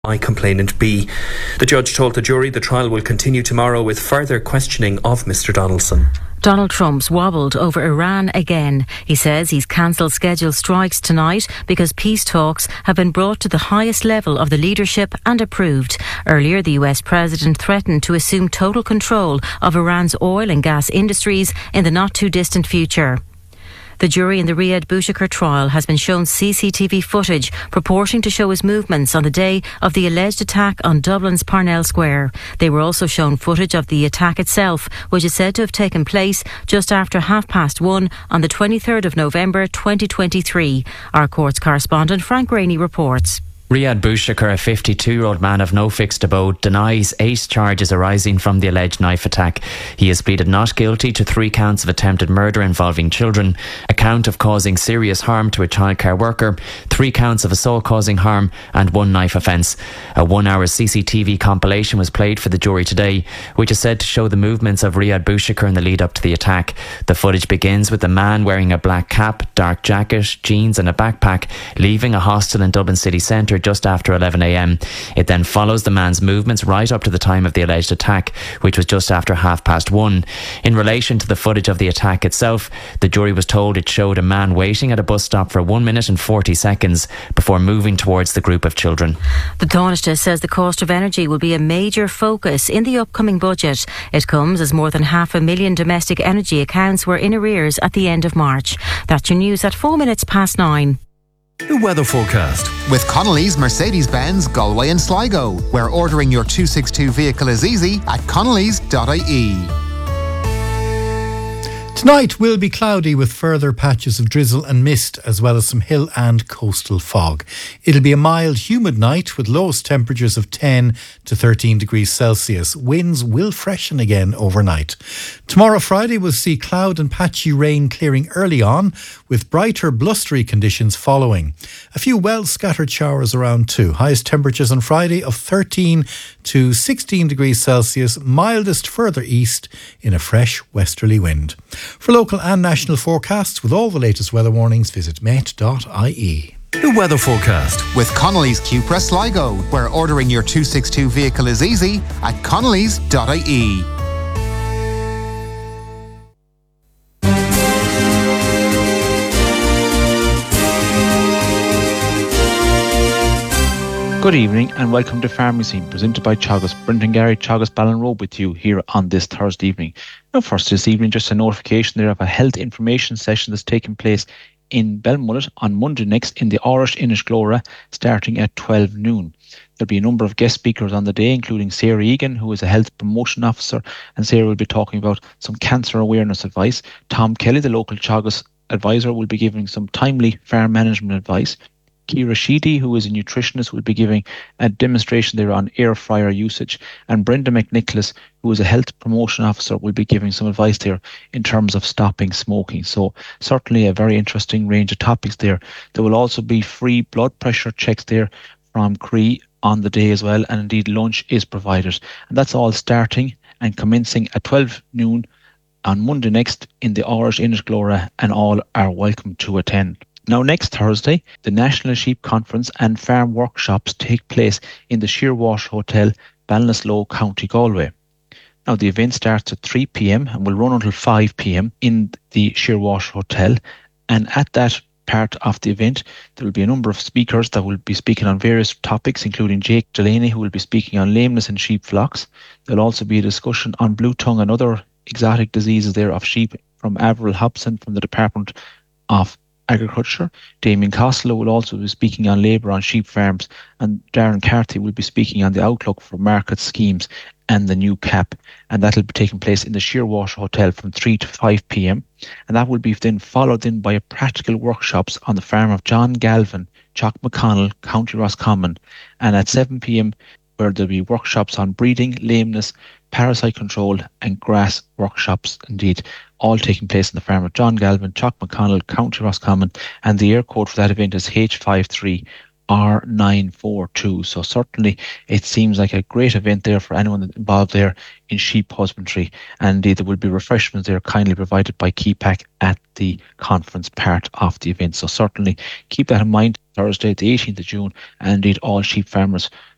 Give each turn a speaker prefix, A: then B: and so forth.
A: by complainant B. The judge told the jury the trial will continue tomorrow with further questioning of Mr Donaldson.
B: Donald Trump's wobbled over Iran again. He says he's cancelled scheduled strikes tonight because peace talks have been brought to the highest level of the leadership and approved. Earlier, the US president threatened to assume total control of Iran's oil and gas industries in the not too distant future. The jury in the Riyad Bouchakir trial has been shown CCTV footage purporting to show his movements on the day of the alleged attack on Dublin's Parnell Square. They were also shown footage of the attack itself, which is said to have taken place just after 1:30 on the 23rd of November 2023. Our courts correspondent Frank Rainey reports.
C: Riyad Bouchakir, a 52-year-old man of no fixed abode, denies 8 charges arising from the alleged knife attack. He has pleaded not guilty to 3 counts of attempted murder involving children, a count of causing serious harm to a childcare worker, 3 counts of assault causing harm and 1 knife offence. A 1-hour CCTV compilation was played for the jury today, which is said to show the movements of Riyad Bouchakir in the lead up to the attack. The footage begins with the man wearing a black cap, dark jacket, jeans and a backpack, leaving a hostel in Dublin city centre just after 11 a.m. It then follows the man's movements right up to the time of the alleged attack, which was just after 1:30. In relation to the footage of the attack itself, the jury was told it showed a man waiting at a bus stop for 1 minute and 40 seconds before moving towards the group of children.
B: The Taoiseach says the cost of energy will be a major focus in the upcoming budget. It comes as more than 500,000 domestic energy accounts were in arrears at the end of March. That's your news at 9:04.
D: The weather forecast.
E: With Connolly's Mercedes-Benz, Galway and Sligo, where ordering your 262 vehicle is easy at connellys.ie.
F: Tonight will be cloudy with further patches of drizzle and mist, as well as some hill and coastal fog. It'll be a mild, humid night with lowest temperatures of 10 to 13 degrees Celsius. Winds will freshen again overnight. Tomorrow, Friday, will see cloud and patchy rain clearing early on, with brighter, blustery conditions following. A few well-scattered showers around too. Highest temperatures on Friday of 13 to 16 degrees Celsius, mildest further east in a fresh westerly wind. For local and national forecasts with all the latest weather warnings, visit met.ie.
D: The weather forecast.
E: With Connolly's Cupra Sligo, where ordering your 262 vehicle is easy at connellys.ie.
G: Good evening and welcome to Farming Scene, presented by Teagasc. Brendan Gary, Teagasc Ballinrobe with you here on this Thursday evening. Now first this evening, just a notification there of a health information session that's taking place in Belmullet on Monday next in the Irish Innisglora, starting at 12 noon. There'll be a number of guest speakers on the day, including Sarah Egan, who is a health promotion officer, and Sarah will be talking about some cancer awareness advice. Tom Kelly, the local Teagasc advisor, will be giving some timely farm management advice. Ciara Sheedy, who is a nutritionist, will be giving a demonstration there on air fryer usage. And Brenda McNicholas, who is a health promotion officer, will be giving some advice there in terms of stopping smoking. So certainly a very interesting range of topics there. There will also be free blood pressure checks there from Cree on the day as well. And indeed lunch is provided. And that's all starting and commencing at 12 noon on Monday next in the Irish Innisglora, and all are welcome to attend. Now, next Thursday, the National Sheep Conference and Farm Workshops take place in the Shearwash Hotel, Ballinasloe, County Galway. Now, the event starts at 3 p.m. and will run until 5 p.m. in the Shearwash Hotel. And at that part of the event, there will be a number of speakers that will be speaking on various topics, including Jake Delaney, who will be speaking on lameness in sheep flocks. There'll also be a discussion on blue tongue and other exotic diseases there of sheep from Avril Hobson from the Department of Agriculture. Damien Costello will also be speaking on labour on sheep farms, and Darren Carthy will be speaking on the outlook for market schemes and the new CAP, and that will be taking place in the Shearwash Hotel from 3 to 5 p.m. and that will be then followed in by a practical workshops on the farm of John Galvin, Chalk McConnell, County Roscommon, and at 7 p.m. where there'll be workshops on breeding, lameness, parasite control and grass workshops, indeed, all taking place in the farm of John Galvin, Chalk McConnell, County Roscommon, and the air code for that event is H53R942. So certainly it seems like a great event there for anyone involved there in sheep husbandry, and indeed there will be refreshments there kindly provided by Kepac at the conference part of the event. So certainly keep that in mind. Thursday the 18th of June, and indeed all sheep farmers